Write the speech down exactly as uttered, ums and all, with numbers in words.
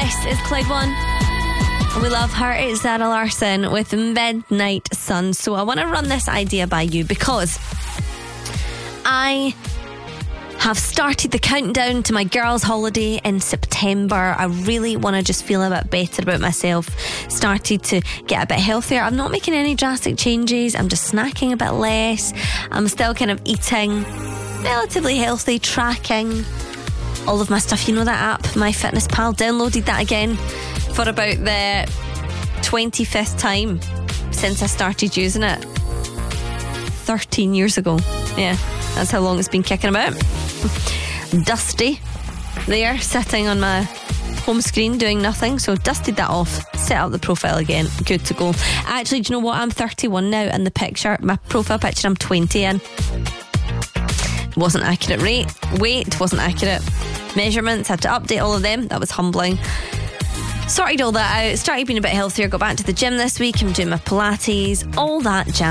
This is Clyde One. And we love her. It's Zara Larson with Midnight Sun. So I want to run this idea by you because I have started the countdown to my girls' holiday in September. I really want to just feel a bit better about myself. Started to get a bit healthier. I'm not making any drastic changes. I'm just snacking a bit less. I'm still kind of eating relatively healthy, tracking all of my stuff. You know that app, MyFitnessPal? Downloaded that again for about the twenty-fifth time since I started using it thirteen years ago. Yeah, that's how long it's been kicking about. Dusty there, sitting on my home screen doing nothing. So dusted that off, set up the profile again, good to go. Actually, do you know what? I'm thirty-one now, and the picture, my profile picture, I'm twenty in. Wasn't accurate. Rate, weight wasn't accurate. Measurements, had to update all of them. That was humbling. Sorted all that out, started being a bit healthier, got back to the gym this week. I'm doing my Pilates, all that jazz.